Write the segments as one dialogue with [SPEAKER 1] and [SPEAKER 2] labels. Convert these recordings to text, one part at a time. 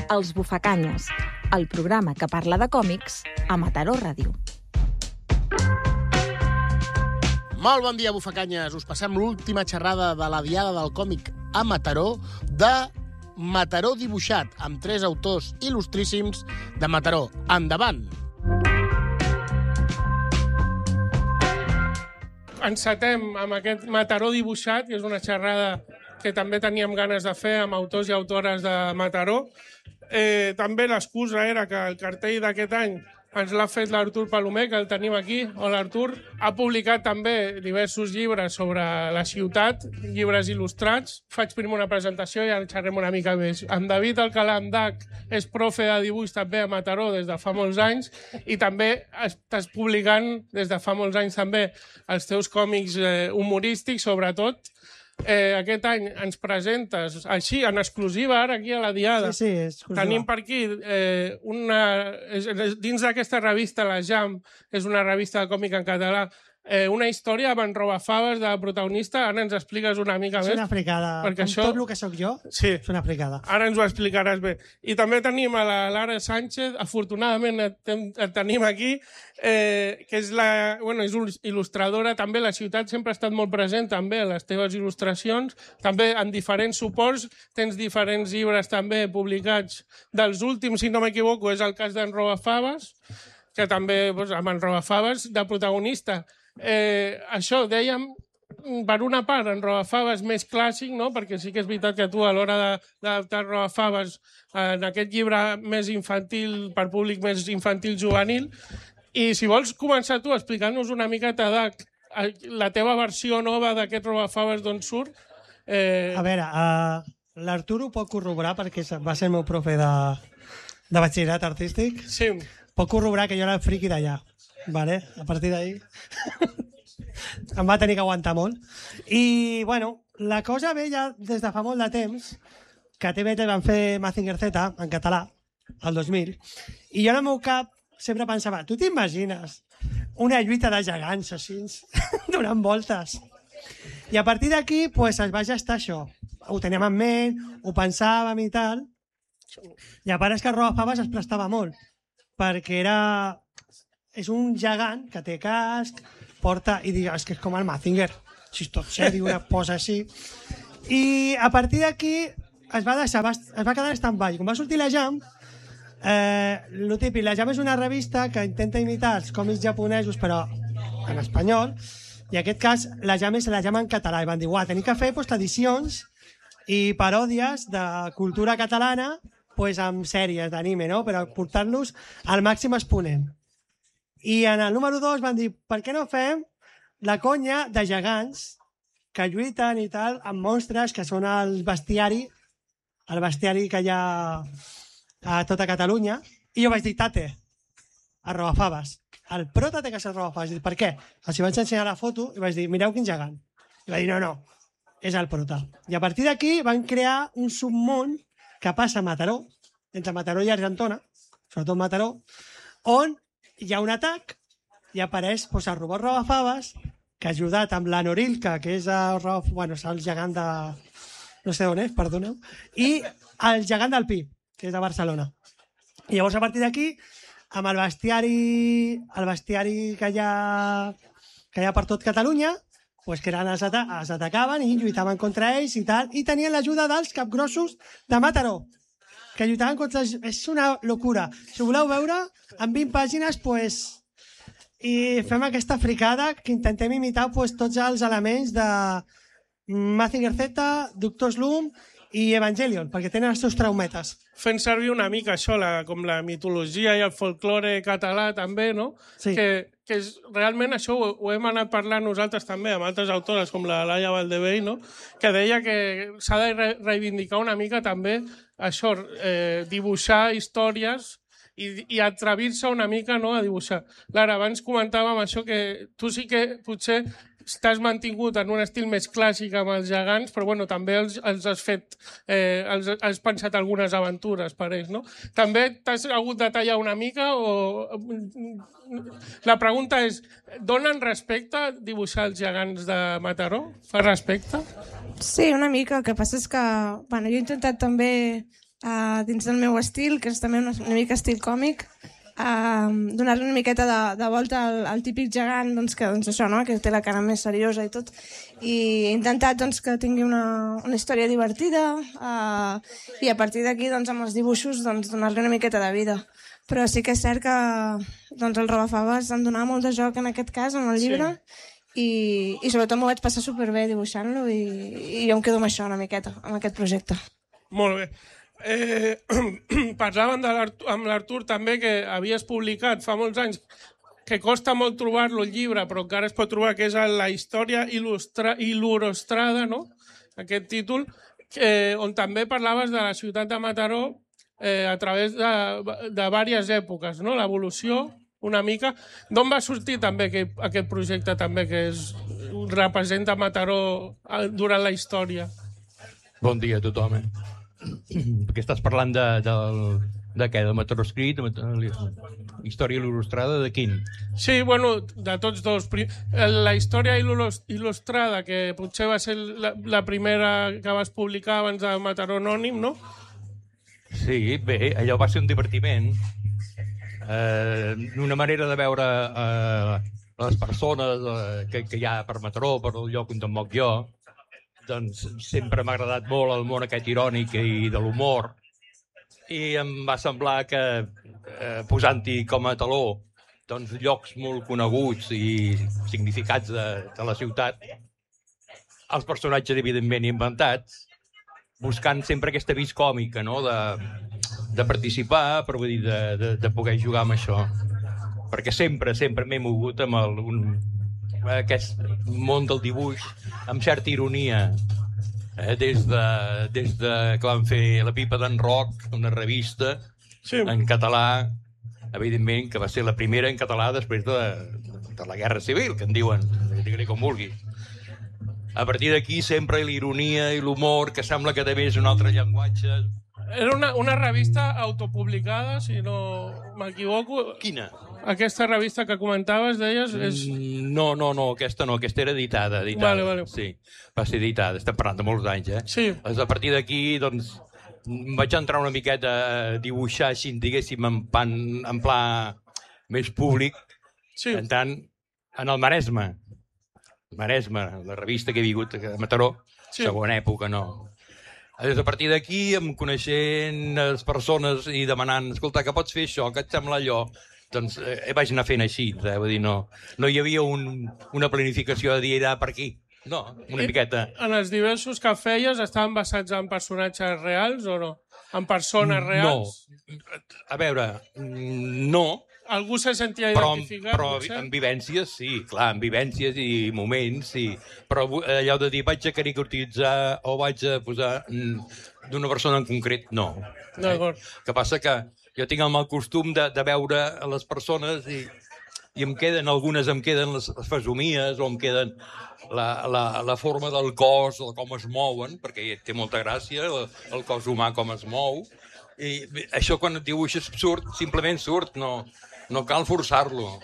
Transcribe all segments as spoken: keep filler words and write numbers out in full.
[SPEAKER 1] Els Bufacanyes, el programa que parla de còmics a Mataró Ràdio.
[SPEAKER 2] Molt bon dia, Bufacanyes. Us passem l'última xerrada de la Diada del Còmic a Mataró de Mataró Dibuixat, amb tres autors il·lustríssims de Mataró. Endavant!
[SPEAKER 3] Encetem amb aquest Mataró Dibuixat, que és una xerrada que també teníem ganes de fer amb autors i autores de Mataró. Eh, també l'excusa era que el cartell d'aquest any ens l'ha fet l'Artur Palomer, que el tenim aquí. Hola, Artur. Ha publicat també diversos llibres sobre la ciutat, llibres il·lustrats. Faig primer una presentació i ara xerrem una mica més. En David Alcalà Amdach és profe de dibuix també a Mataró des de fa molts anys i també estàs publicant des de fa molts anys també els teus còmics eh, humorístics, sobretot. Eh, aquest any ens presentes així, en exclusiva, ara aquí a la Diada.
[SPEAKER 4] Sí, sí, és exclusiva.
[SPEAKER 3] Tenim per aquí eh, una... Dins d'aquesta revista, la Jam, és una revista de còmic en català, eh, una història amb en Robafaves de protagonista. Ara ens expliques una mica
[SPEAKER 4] és
[SPEAKER 3] més.
[SPEAKER 4] És una fricada.
[SPEAKER 3] Perquè
[SPEAKER 4] Com
[SPEAKER 3] això...
[SPEAKER 4] tot el que sóc jo,
[SPEAKER 3] sí.
[SPEAKER 4] És una fricada.
[SPEAKER 3] Ara ens ho explicaràs bé. I també tenim a la Lara Sánchez, afortunadament et, et tenim aquí, eh, que és la, bueno, és il·lustradora també. La ciutat sempre ha estat molt present també a les teves il·lustracions, també en diferents suports. Tens diferents llibres també publicats. Dels últims, si no m'equivoco, és el cas d'en Robafaves, que també, doncs, amb en Robafaves de protagonista. Eh, això, dèiem, per una part, en Robafaves més clàssic, no? Perquè sí que és veritat que tu, a l'hora d'adaptar Robafaves en aquest llibre més infantil, per públic més infantil-juvenil, i si vols començar tu explicant-nos una miqueta de la teva versió nova d'aquest Robafaves d'on surt. Eh...
[SPEAKER 4] A veure, uh, l'Artur ho pot corroborar perquè va ser el meu profe de, de batxillerat artístic.
[SPEAKER 3] Sí.
[SPEAKER 4] Pot corroborar que jo era el friqui d'allà. Vale? A partir d'ahir em va tenir que aguantar molt. I, bueno, la cosa ve ja des de fa molt de temps, que a T V T van fer Mazinger Z en català, el dos mil, i jo en el meu cap sempre pensava, tu t'imagines una lluita de gegants així, donant voltes? I a partir d'aquí pues, es va gestar això. Ho teníem en ment, ho pensàvem i tal, i a part és que el Robafaves es prestava molt, perquè era... és un gegant que té casc, porta, i digues que és com el Mazinger, si és tot seri, una posa així. I a partir d'aquí es va deixar, es va quedar en stand-by. Com va sortir la Jam, eh, lo típic, la Jam és una revista que intenta imitar els còmics japonesos, però en espanyol, i en aquest cas la Jam és la Jam en català, i van dir, uah, tenim que fer pues, edicions i paròdies de cultura catalana pues, amb sèries d'anime, no? Per portar-los al màxim exponent. I en el número dos van dir, per què no fem la conya de gegants que lluiten i tal amb monstres que són el bestiari, el bestiari que hi ha a tota Catalunya. I jo vaig dir, tate, a Robafaves. El prota té que ser Robafaves. I per què? Els vaig ensenyar la foto i vaig dir, mireu quin gegant. I va dir, no, no, és el prota. I a partir d'aquí van crear un submón que passa a Mataró, entre Mataró i Argentona, sobretot Mataró, on hi ha un atac i apareix pues, el robot Robafaves, que ha ajudat amb la Norilka, que és el, bueno, és el gegant de... no sé on és, perdoneu, i el gegant del Pi, que és de Barcelona. I llavors, a partir d'aquí, amb el bestiari, el bestiari que hi ha, que hi ha per tot Catalunya, pues, que eren els, ata els atacaven i lluitaven contra ells i tal, i tenien l'ajuda dels capgrossos de Mataró, que lluitaven contra... És una locura. Si voleu veure, en vint pàgines, pues, i fem aquesta fricada que intentem imitar pues, tots els elements de Mazinger Z, Doctor Slump i Evangelion, perquè tenen els seus traumetes.
[SPEAKER 3] Fent servir una mica això, la, com la mitologia i el folklore català també, no?
[SPEAKER 4] Sí.
[SPEAKER 3] Que, que és, realment això ho, ho hem anat parlant nosaltres també amb altres autores com la Laia Valdevell, no? Que deia que s'ha de re reivindicar una mica també això, eh, dibuixar històries i, i atrevir-se una mica, no, a dibuixar. Lara, abans comentàvem això que tu sí que potser t'has mantingut en un estil més clàssic amb els gegants, però bueno, també els, els has fet, eh, els has pensat algunes aventures per ells, no? També t'has hagut de tallar una mica o... La pregunta és, donen respecte dibuixar els gegants de Mataró? Fa respecte?
[SPEAKER 5] Sí, una mica. El que passa és que bueno, jo he intentat també uh, dins del meu estil, que és també una, una mica estil còmic, uh, donar-li una miqueta de, de volta al, al típic gegant, doncs, que, doncs, això, no? Que té la cara més seriosa i tot, i he intentat doncs, que tingui una, una història divertida, uh, i a partir d'aquí, doncs, amb els dibuixos, doncs, donar-li una miqueta de vida. Però sí que és cert que doncs, el Robafaves em donava molt de joc en aquest cas, en el llibre, sí. i, i sobretot m'ho vaig passar superbé dibuixant-lo, i, i jo em quedo amb això una miqueta, amb aquest projecte.
[SPEAKER 3] Molt bé. Eh, parlaven de amb l'Artur també que havies publicat fa molts anys, que costa molt trobar-lo el llibre, però encara es pot trobar, que és la història il·lustra, il·lustrada, no? Aquest títol, eh, on també parlaves de la ciutat de Mataró eh, a través de, de diverses èpoques, no? L'evolució, una mica. D'on va sortir també aquest, aquest projecte també que és, representa Mataró durant la història?
[SPEAKER 6] Bon dia a tothom. Eh? Perquè estàs parlant de, de, de què? De Mataró escrit? De història il·lustrada? De quin?
[SPEAKER 3] Sí, bueno, de tots dos. La història il·lustrada, que potser va ser la, la primera que vas publicar abans de Mataró Anònim, no?
[SPEAKER 6] Sí, bé, allò va ser un divertiment. Eh, una manera de veure eh, les persones eh, que, que hi ha per Mataró, per el lloc on em moc jo. Doncs sempre m'ha agradat molt el món aquest irònic i de l'humor. I em va semblar que eh, posant-hi com a taló doncs, llocs molt coneguts i significats de, de la ciutat, els personatges evidentment inventats, buscant sempre aquesta vis còmica, no? de, de participar, però vull dir, de, de, de poder jugar amb això. Perquè sempre, sempre m'he mogut amb el, un, aquest món del dibuix amb certa ironia. Eh? Des, de, des de que van fer La pipa d'en Roc, una revista sí. en català, evidentment, que va ser la primera en català després de, de la Guerra Civil, que en diuen, digue-li com vulgui. A partir d'aquí sempre l'ironia i l'humor, que sembla que també és un altre llenguatge.
[SPEAKER 3] Era una, una revista autopublicada, si no m'equivoco.
[SPEAKER 6] Quina?
[SPEAKER 3] Aquesta revista que comentaves, deies... És...
[SPEAKER 6] No, no, no, aquesta no, aquesta era editada. editada.
[SPEAKER 3] Vale, vale.
[SPEAKER 6] Sí, va ser editada, estem parlant de molts anys, eh?
[SPEAKER 3] Sí.
[SPEAKER 6] A partir d'aquí, doncs, vaig entrar una miqueta a dibuixar, així, diguéssim, en, pan, en pla més públic,
[SPEAKER 3] sí.
[SPEAKER 6] entrant en el Maresme. Maresme, la revista que he vingut a Mataró, sí. segona època, no. Des a partir d'aquí, em coneixent les persones i demanant, escolta, que pots fer això, que et sembla allò, doncs eh, vaig anar fent així, eh? Vull dir, no, no hi havia un, una planificació de dir anar per aquí, no, una I, miqueta.
[SPEAKER 3] En els diversos que feies estaven basats en personatges reals o no? En persones reals?
[SPEAKER 6] No, a veure, no.
[SPEAKER 3] Algú se sentia
[SPEAKER 6] però,
[SPEAKER 3] identificat?
[SPEAKER 6] Però potser? En vivències, sí, clar, en vivències i moments, sí. Però allò de dir vaig a caricaturitzar o vaig a posar d'una persona en concret, no.
[SPEAKER 3] D'acord.
[SPEAKER 6] Eh? Que passa que jo tinc el mal costum de, de veure les persones i, i em queden, algunes em queden les, les fesomies o em queden la, la, la forma del cos o com es mouen, perquè té molta gràcia el, el cos humà com es mou. I això quan et dibuixes surt, simplement surt, no, no cal forçar-lo.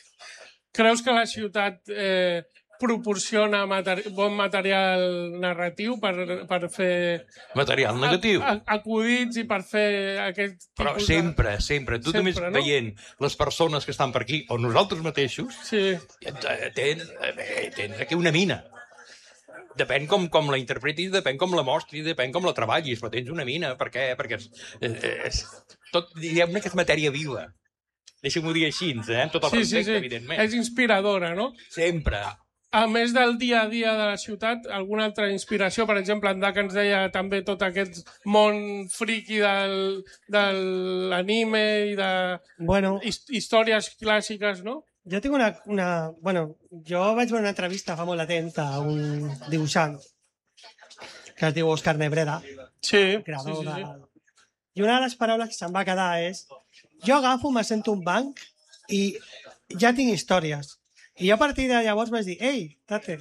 [SPEAKER 3] Creus que la ciutat eh, proporciona materi bon material narratiu per, per fer...
[SPEAKER 6] Material negatiu?
[SPEAKER 3] A, a, acudits i per fer aquest tipus
[SPEAKER 6] Però sempre, de... sempre. Tu sempre, només no? veient les persones que estan per aquí, o nosaltres mateixos,
[SPEAKER 3] sí.
[SPEAKER 6] tens, tens aquí una mina. Depèn com, com la interpretis, depèn com la mostris, depèn com la treballis, però tens una mina. Per què? Perquè és, és, tot, diguem-ne que és matèria viva. Deixa'm-ho dir així, eh? Amb tot el
[SPEAKER 3] sí,
[SPEAKER 6] respecte,
[SPEAKER 3] sí, sí.
[SPEAKER 6] evidentment.
[SPEAKER 3] És inspiradora, no?
[SPEAKER 6] Sempre.
[SPEAKER 3] A més del dia a dia de la ciutat, alguna altra inspiració? Per exemple, en Daka ens deia també tot aquest món friqui del, de l'anime i de
[SPEAKER 4] bueno,
[SPEAKER 3] històries clàssiques, no?
[SPEAKER 4] Jo tinc una, una... Bueno, jo vaig veure una entrevista fa molt de temps a un dibuixant que es diu Òscar Nebreda,
[SPEAKER 3] sí,
[SPEAKER 4] creador
[SPEAKER 3] sí, sí, sí.
[SPEAKER 4] de... I una de les paraules que se'm va quedar és jo agafo, me sento un banc i ja tinc històries. I jo a partir de llavors vaig dir, ei, tate.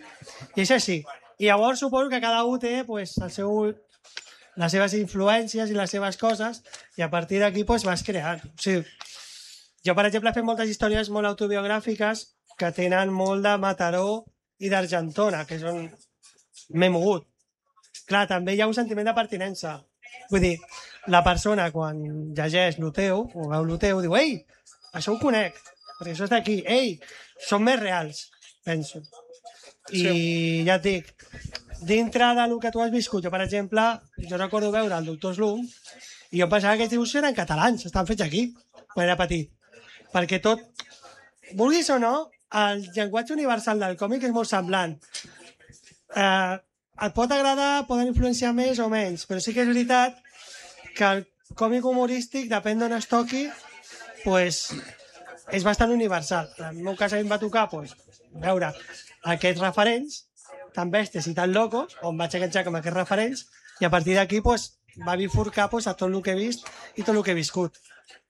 [SPEAKER 4] I és així. I llavors suposo que cada un té pues, el seu, les seves influències i les seves coses i a partir d'aquí pues, vas creant. O sigui, jo, per exemple, he fet moltes històries molt autobiogràfiques que tenen molt de Mataró i d'Argentona, que és on m'he mogut. Clar, també hi ha un sentiment de pertinença. Vull dir, la persona quan llegeix el teu, o veu el teu, diu, ei, això ho conec, perquè això és d'aquí, ei, són més reals, penso. I sí. Ja et dic, dintre del que tu has viscut, jo, per exemple, jo recordo veure el doctor Slum i jo pensava que aquests dibuixos eren catalans, estan fets aquí, quan era petit. Perquè tot, vulguis o no, el llenguatge universal del còmic és molt semblant. Eh, et pot agradar, poden influenciar més o menys, però sí que és veritat que el còmic humorístic, depèn d'on es toqui, pues, és bastant universal. En el meu cas a mi em va tocar pues, veure aquests referents tan bèsties i tan locos, on vaig enganxar amb aquests referents, i a partir d'aquí pues, va bifurcar pues, a tot el que he vist i tot el que he viscut.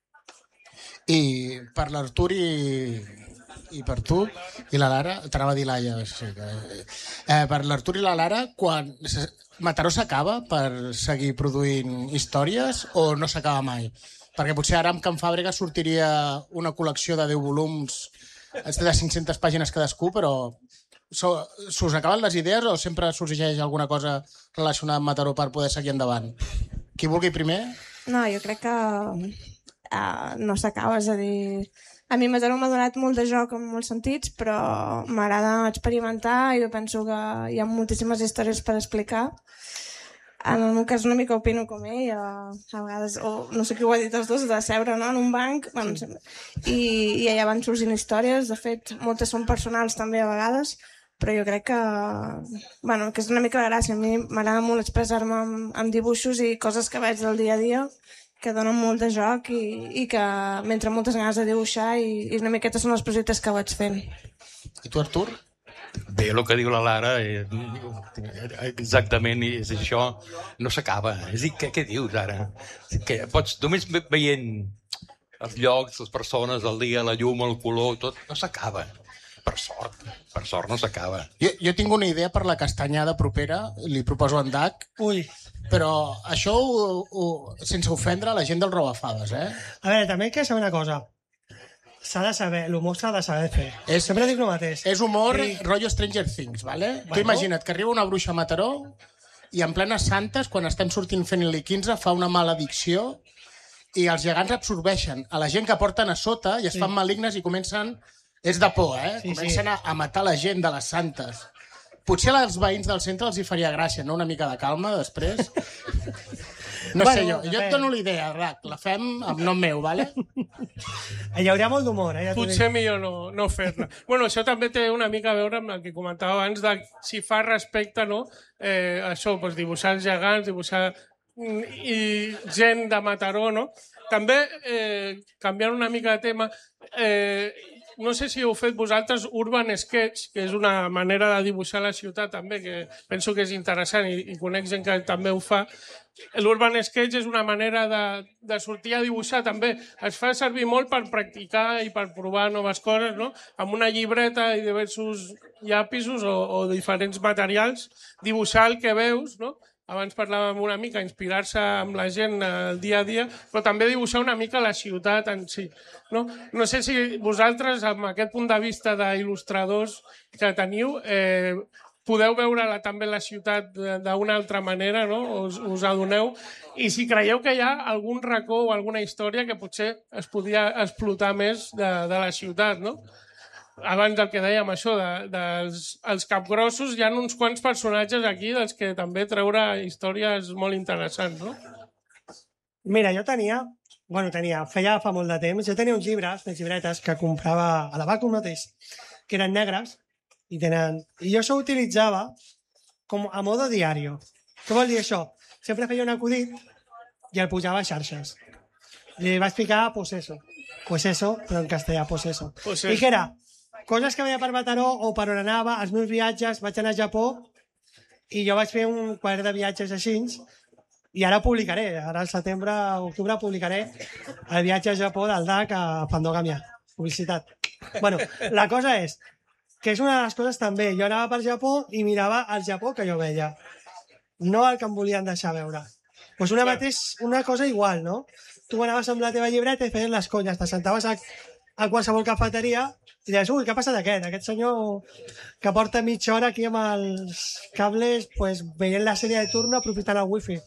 [SPEAKER 2] I per l'Artur i, i per tu i la Lara, t'anava a dir Laia, sí, que, eh, per l'Artur i la Lara, quan Mataró s'acaba per seguir produint històries o no s'acaba mai? Perquè potser ara amb Can Fàbrega sortiria una col·lecció de deu volums de cinc-centes pàgines cadascú, però s'us acaben les idees o sempre sorgeix alguna cosa relacionada amb Mataró per poder seguir endavant? Qui vulgui primer?
[SPEAKER 5] No, jo crec que uh, no s'acaba, és a dir... A mi Mataró m'ha donat molt de joc en molts sentits, però m'agrada experimentar i jo penso que hi ha moltíssimes històries per explicar. En el meu cas una mica opino com ell, a, a vegades, o no sé qui ho ha dit els dos, de seure no, en un banc, bueno, sí. i, i allà van sorgint històries, de fet moltes són personals també a vegades, però jo crec que, bueno, que és una mica de gràcia. A mi m'agrada molt expressar-me amb, amb dibuixos i coses que veig del dia a dia, que donen molt de joc i, i que m'entren moltes ganes de dibuixar i, i una miqueta són els projectes que vaig fent.
[SPEAKER 2] I tu, Artur?
[SPEAKER 6] Bé, el que diu la Lara, eh, exactament, és això, no s'acaba. És a dir, què, què dius ara? Que pots, només veient els llocs, les persones, el dia, la llum, el color, tot, no s'acaba. Per sort, per sort no s'acaba.
[SPEAKER 2] Jo, jo tinc una idea per la castanyada propera, li proposo en Dac.
[SPEAKER 4] Ui.
[SPEAKER 2] Però això, ho, ho, sense ofendre la gent del Robafades, eh?
[SPEAKER 4] A veure, també hay que saber una cosa. S'ha de saber, l'humor s'ha de saber fer.
[SPEAKER 2] És,
[SPEAKER 4] Sempre dic el mateix.
[SPEAKER 2] És humor
[SPEAKER 4] I...
[SPEAKER 2] rotllo Stranger Things, ¿vale?
[SPEAKER 4] Bueno.
[SPEAKER 2] Tu imagina't que arriba una bruixa a Mataró i en plenes santes, quan estem sortint fent-li quinze, fa una maledicció i els gegants absorbeixen a la gent que porten a sota i es sí. fan malignes i comencen... És de por, eh? Sí, comencen sí. A, a matar la gent de les santes. Potser als veïns del centre els hi faria gràcia, no? Una mica de calma, després. No bueno, sé jo. Jo et dono l'idea, Rac. La fem amb nom meu, vale?
[SPEAKER 4] Hi hauria molt d'humor, eh? Ja
[SPEAKER 3] potser millor no, no fer-la. Bueno, això també té una mica a veure amb el que comentava abans de si fa respecte, no? Eh, això, doncs, dibuixar els gegants, dibuixar i gent de Mataró, no? També, eh, canviant una mica de tema, eh, no sé si heu fet vosaltres Urban Sketch, que és una manera de dibuixar la ciutat també, que penso que és interessant i, i conec gent que també ho fa. L'Urban Sketch és una manera de, de sortir a dibuixar també. Es fa servir molt per practicar i per provar noves coses, no? Amb una llibreta i diversos llapisos o, o diferents materials, dibuixar el que veus, no? Abans parlàvem una mica, inspirar-se amb la gent el dia a dia, però també dibuixar una mica la ciutat en si. No, no sé si vosaltres, amb aquest punt de vista d'il·lustradors que teniu, eh, podeu veure la, també la ciutat d'una altra manera, no? Us, us adoneu. I si creieu que hi ha algun racó o alguna història que potser es podia explotar més de, de la ciutat, no? Abans del que dèiem això, de, dels els capgrossos, hi ha uns quants personatges aquí dels que també treure històries molt interessants, no?
[SPEAKER 4] Mira, jo tenia, bueno, tenia, feia fa molt de temps, jo tenia uns llibres, unes llibretes que comprava a la Bacum mateix, que eren negres, i tenen... I jo això ho utilitzava com a modo diario. Què vol dir això? Sempre feia un acudit i el pujava a xarxes. Li vaig ficar, pues eso, pues eso, però en castellà, pues eso. Pues I què era? Coses que veia per Mataró o per on anava, els meus viatges, vaig anar a Japó i jo vaig fer un quadern de viatges així i ara publicaré, ara al setembre, octubre publicaré el viatge a Japó del Dac a Pandogàmia, publicitat. Bueno, la cosa és que és una de les coses també, jo anava per Japó i mirava el Japó que jo veia, no el que em volien deixar veure. Pues una, mateix, una cosa igual, no? Tu anaves amb la teva llibreta i feies les colles, te sentaves a, a qualsevol cafeteria i deies, ui, què ha passat aquest? Aquest senyor que porta mitja hora aquí amb els cables pues, veient la sèrie de turno aprofitant el wifi.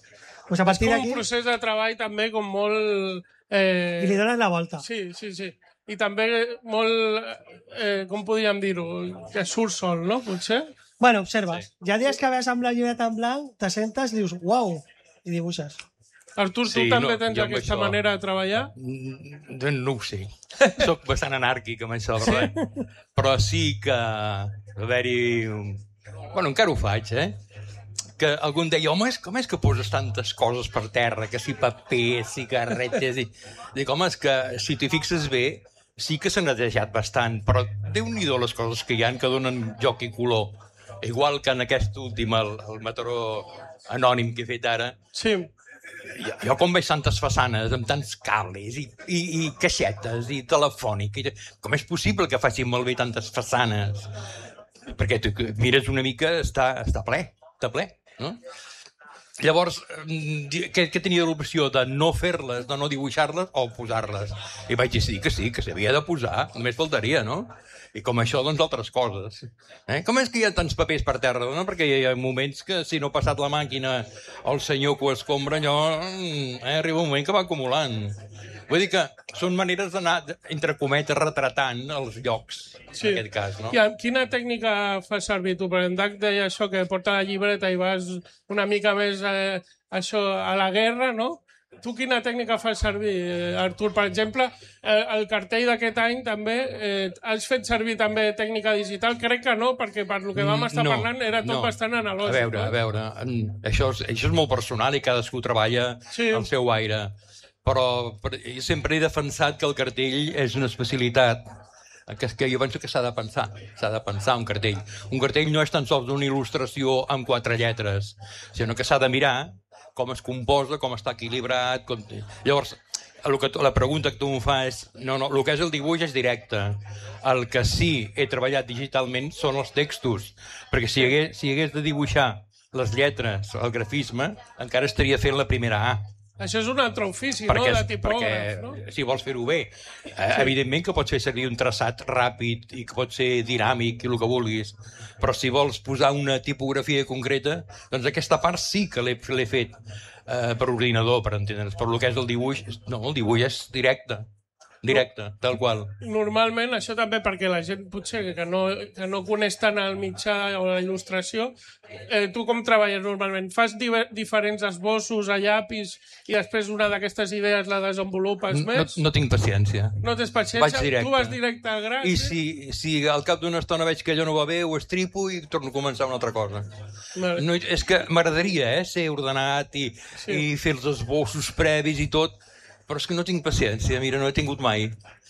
[SPEAKER 4] Pues a partir
[SPEAKER 3] és com
[SPEAKER 4] d'aquí...
[SPEAKER 3] un procés de treball també com molt... Eh...
[SPEAKER 4] I li dones la volta.
[SPEAKER 3] Sí, sí, sí. I també molt, eh, com podríem dir-ho, que surt sol, no? Potser?
[SPEAKER 4] Bueno, observes. Sí. Hi ha dies que ves amb la llibreta en blanc, te sentes i dius, uau, i dibuixes.
[SPEAKER 3] Artur, tu
[SPEAKER 6] Sí,
[SPEAKER 3] també
[SPEAKER 6] no,
[SPEAKER 3] tens
[SPEAKER 6] jo amb
[SPEAKER 3] aquesta
[SPEAKER 6] això-
[SPEAKER 3] manera de treballar?
[SPEAKER 6] Mm, Doncs no ho sé. Soc bastant anàrquic amb això, però, però sí que haver-hi... un- Bueno, encara ho faig, eh? Que algú em deia, home, és, com és que poses tantes coses per terra, que si paper, cigarretes... I... Dic, home, és que si t'hi fixes bé, sí que s'ha netejat bastant, però déu-n'hi-do les coses que hi han que donen joc i color. Igual que en aquest últim, el, el Mataró anònim que he fet ara,
[SPEAKER 3] Sí.
[SPEAKER 6] jo, jo quan veig tantes façanes amb tants cables i, i, i caixetes i telefònic, i, com és possible que facin malbé tantes façanes? Perquè tu mires una mica, està, està ple, està ple, no? Llavors, què, què tenia l'opció de no fer-les, de no dibuixar-les o posar-les? I vaig dir que sí, que s'havia de posar, només faltaria, no? I com això, doncs, altres coses. Eh? Com és que hi ha tants papers per terra? No? Perquè hi ha moments que, si no ha passat la màquina al senyor que ho escombra, allò eh, arriba un moment que va acumulant. Vull dir que són maneres d'anar, entre cometes, retratant els llocs,
[SPEAKER 3] Sí.
[SPEAKER 6] en aquest cas, no?
[SPEAKER 3] I amb quina tècnica fas servir tu? Per exemple, deia això, que porta la llibreta i vas una mica més eh, això a la guerra, no? Tu quina tècnica fas servir, eh, Artur? Per exemple, eh, el cartell d'aquest any també, eh, has fet servir també tècnica digital? Crec que no, perquè per lo que vam estar
[SPEAKER 6] No,
[SPEAKER 3] parlant era tot
[SPEAKER 6] no.
[SPEAKER 3] bastant analògic.
[SPEAKER 6] A veure,
[SPEAKER 3] no?
[SPEAKER 6] a veure, mm, això és, això és molt personal i cadascú treballa
[SPEAKER 3] Sí.
[SPEAKER 6] el seu aire. Però per, jo sempre he defensat que el cartell és una especialitat que, és que jo penso que s'ha de pensar, s'ha de pensar un cartell. Un cartell no és tan sols una il·lustració amb quatre lletres, sinó que s'ha de mirar com es composa, com està equilibrat... Com... Llavors, el que, la pregunta que tu em fas, no, no, el que és el dibuix és directe. El que sí he treballat digitalment són els textos, perquè si hagués, si hagués de dibuixar les lletres, el grafisme, encara estaria fent la primera A.
[SPEAKER 3] Això és un altre ofici,
[SPEAKER 6] Perquè,
[SPEAKER 3] no? De tipògraf,
[SPEAKER 6] perquè
[SPEAKER 3] no?
[SPEAKER 6] si vols fer-ho bé, eh, evidentment que pots fer servir un traçat ràpid i que pot ser dinàmic i el que vulguis, però si vols posar una tipografia concreta, doncs aquesta part sí que l'he l'he fet eh, per ordinador, per entendre's. Però el que és el dibuix, no, el dibuix és directe, directe, tal qual.
[SPEAKER 3] Normalment, això també perquè la gent potser que no, que no coneix tant el mitjà o la il·lustració, eh, tu com treballes normalment? Fas diver, diferents esbossos a llapis i després una d'aquestes idees la desenvolupes
[SPEAKER 6] No,
[SPEAKER 3] més?
[SPEAKER 6] no tinc paciència.
[SPEAKER 3] No tens
[SPEAKER 6] Vaig
[SPEAKER 3] paciència?
[SPEAKER 6] directe.
[SPEAKER 3] Tu vas directe al gra?
[SPEAKER 6] I
[SPEAKER 3] sí?
[SPEAKER 6] si, si al cap d'una estona veig que allò no va bé, ho estripo i torno a començar una altra cosa.
[SPEAKER 3] Vale.
[SPEAKER 6] No, és que m'agradaria eh, ser ordenat i,
[SPEAKER 3] Sí.
[SPEAKER 6] i fer els esbossos previs i tot, però és que no tinc paciència, mira, no he tingut mai.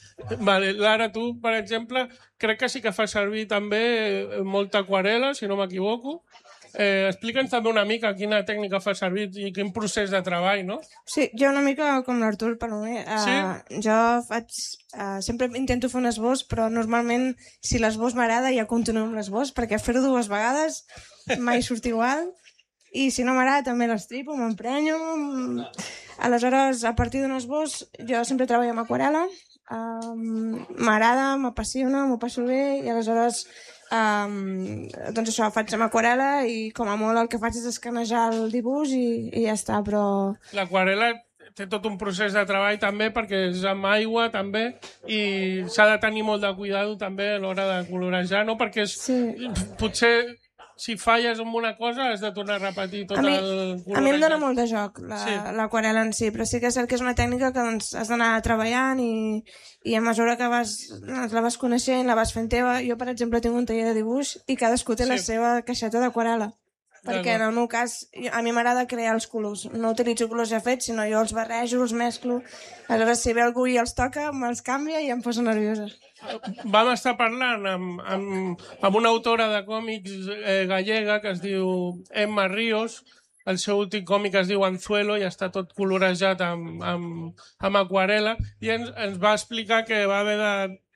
[SPEAKER 3] Vale, Lara, tu, per exemple, crec que sí que fa servir també eh, molta aquarela, si no m'equivoco. Eh, Explica'ns també una mica quina tècnica fa servir i quin procés de treball, no?
[SPEAKER 5] Sí, jo una mica com l'Artur Palomer. Uh,
[SPEAKER 3] Sí?
[SPEAKER 5] Jo faig... Uh, sempre intento fer un esbós, però normalment, si l'esbós m'agrada, ja continuo amb l'esbós, perquè fer-ho dues vegades mai surt igual. I si no m'agrada, també l'estripo, m'emprenyo... Aleshores, a partir d'un esbós, jo sempre treballo amb aquarela. Um, m'agrada, m'apassiona, m'ho passo bé, i aleshores... Um, doncs això, faig amb aquarela i com a molt el que faig és escanejar el dibuix i, i ja està, però...
[SPEAKER 3] L'aquarela té tot un procés de treball també perquè és amb aigua també i s'ha de tenir molt de cuidado també a l'hora de colorejar, no? Perquè és,
[SPEAKER 5] Sí.
[SPEAKER 3] potser si falles amb una cosa has de tornar a repetir tot
[SPEAKER 5] A mi,
[SPEAKER 3] el
[SPEAKER 5] a mi em dona
[SPEAKER 3] colorejat.
[SPEAKER 5] molt de joc la-
[SPEAKER 3] Sí.
[SPEAKER 5] l'aquarela en si, però sí que és cert que és una tècnica que doncs, has d'anar treballant i, i a mesura que vas, la vas coneixent, la vas fent teva. Jo, per exemple, tinc un taller de dibuix i cadascú té
[SPEAKER 3] Sí.
[SPEAKER 5] la seva caixeta d'aquarela. Perquè en el meu cas, jo- a mi m'agrada crear els colors. No utilitzo colors ja fets, sinó jo els barrejo, els mesclo. Aleshores, si ve algú i els toca, me'ls canvia i em poso nerviosa.
[SPEAKER 3] Vam estar parlant amb, amb, amb una autora de còmics eh, gallega que es diu Emma Ríos. El seu últim còmic es diu Anzuelo i està tot colorejat amb, amb, amb aquarela i ens, ens va explicar que va haver de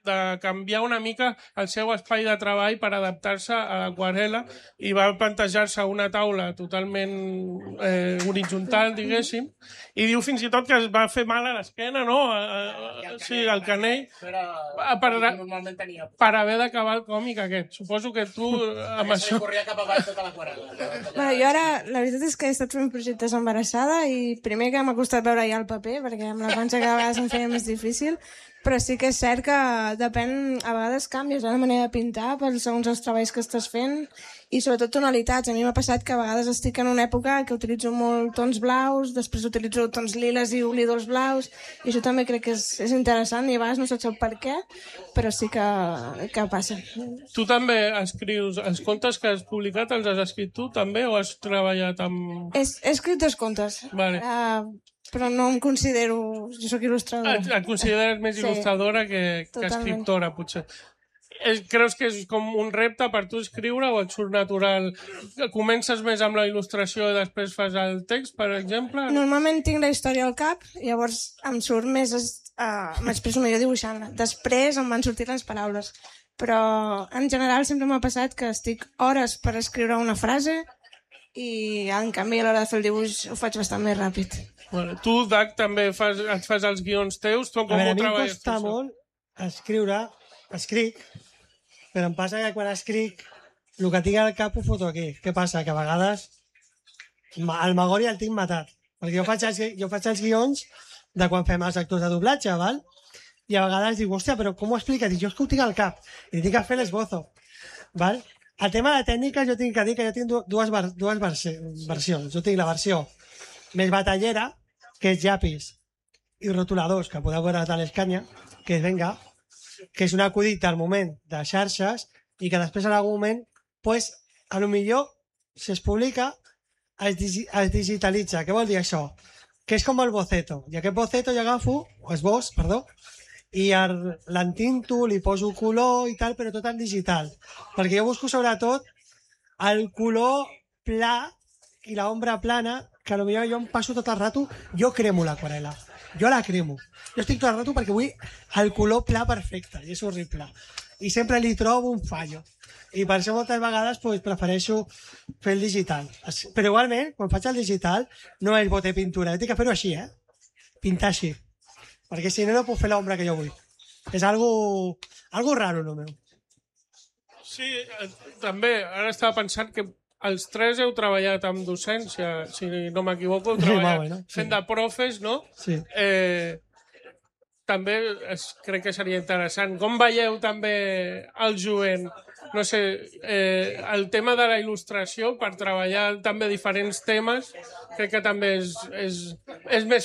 [SPEAKER 3] de canviar una mica el seu espai de treball per adaptar-se a l'aquarela i va plantejar-se una taula totalment eh, horitzontal, diguéssim, i diu fins i tot que es va fer mal a l'esquena, no? A, a, sí, al canell, per, per haver d'acabar el còmic aquest. Suposo que tu amb això...
[SPEAKER 2] Corria cap avall tota l'aquarela.
[SPEAKER 5] Bueno, jo ara, la veritat és que he estat fent projectes embarassada i primer que m'ha costat veure ja el paper, perquè amb la panxa cada vegada em feia més difícil, però sí que és cert que depèn, a vegades canvies la manera de pintar per segons els treballs que estàs fent i sobretot tonalitats. A mi m'ha passat que a vegades estic en una època que utilitzo molt tons blaus, després utilitzo tons liles i oblido els blaus, i això també crec que és, és interessant i a vegades no saps el per què, però sí que, que passa.
[SPEAKER 3] Tu també escrius, els contes que has publicat els has escrit tu també o has treballat amb...
[SPEAKER 5] He, he escrit dos contes.
[SPEAKER 3] Vale.
[SPEAKER 5] Uh, però no em considero... Jo sóc il·lustradora.
[SPEAKER 3] Et, et consideres més
[SPEAKER 5] Sí,
[SPEAKER 3] il·lustradora que, que
[SPEAKER 5] totalment.
[SPEAKER 3] escriptora, potser. És, creus que és com un repte per tu escriure o et surt natural? Comences més amb la il·lustració i després fas el text, per exemple?
[SPEAKER 5] Normalment tinc la història al cap, llavors em surt més... Uh, m'expresso millor dibuixant-la. Després em van sortir les paraules. Però en general sempre m'ha passat que estic hores per escriure una frase i en canvi a l'hora de fer el dibuix ho faig bastant més ràpid.
[SPEAKER 3] Bueno, tu, Dac, també fas, et fas els guions teus? Tu, com
[SPEAKER 4] A veure,
[SPEAKER 3] ho
[SPEAKER 4] a mi em
[SPEAKER 3] treballes?
[SPEAKER 4] costa
[SPEAKER 3] tu, això?
[SPEAKER 4] molt escriure, escric, però em passa que quan escric el que tinc al cap ho foto aquí. Què passa? Que a vegades ma- el Magori el tinc matat. Perquè jo faig els, jo faig els guions de quan fem els actors de doblatge, val? I a vegades dic, hòstia, però com ho expliques? I jo és que ho tinc al cap. I tinc que fer l'esbozo. Val? El tema de tècniques jo tinc que dir que jo tinc du- dues, ver dues versi versions. Jo tinc la versió més batallera, que és llapis i rotuladors, que podeu veure a l'Escanya, que és Venga, que és un acudit al moment de xarxes i que després en algun moment, pues, a lo millor, si es publica, es, digi es digitalitza. Què vol dir això? Que és com el boceto. I aquest boceto jo agafo, o esbós, perdó, i l'entinto, li poso color i tal, però tot en digital. Perquè jo busco sobretot el color pla i l'ombra plana, que potser jo em passo tot el rato, jo cremo l'aquarela. Jo la cremo. Jo estic tot el rato perquè vull el color pla perfecte, i és horrible. I sempre li trobo un fallo. I per això moltes vegades pues, prefereixo fer el digital. Però igualment, quan faig el digital, no és bote pintura, tinc que fer-ho així, eh? Pintar així. Perquè si no, no puc fer l'ombra que jo vull. És algo, algo raro, el meu.
[SPEAKER 3] Sí, eh, també, ara estava pensant que els tres heu treballat amb docència, si no m'equivoco, heu
[SPEAKER 4] Sí,
[SPEAKER 3] treballat
[SPEAKER 4] molt bé, no? Sí.
[SPEAKER 3] fent de profes, no?
[SPEAKER 4] Sí.
[SPEAKER 3] Eh, també es, crec que seria interessant. Com veieu també el jovent? No sé, eh, el tema de la il·lustració per treballar també diferents temes, crec que també és, és, és més